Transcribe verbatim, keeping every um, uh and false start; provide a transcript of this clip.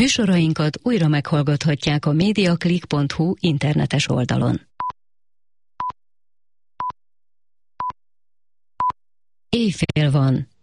Műsorainkat újra meghallgathatják a mediaclick pont hu internetes oldalon. Éjfél van.